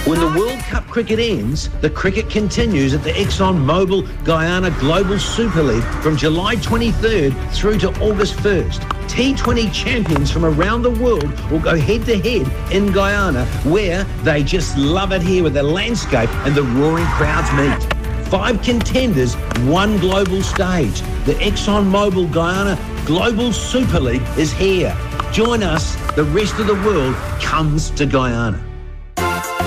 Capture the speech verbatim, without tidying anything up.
When the World Cup cricket ends, the cricket continues at the Exxon Mobil Guyana Global Super League from July twenty-third through to August first. T twenty champions from around the world will go head-to-head in Guyana, where they just love it here with the landscape and the roaring crowds meet. Five contenders, one global stage. The Exxon Mobil Guyana Global Super League is here. Join us. The rest of the world comes to Guyana.